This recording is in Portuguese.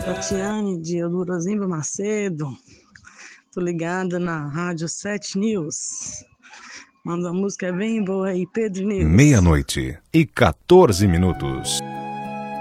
Tatiane de Eldorozimba Macedo. Tô ligada na Rádio 7 News. Manda uma música bem boa aí, Pedro News. 00:14.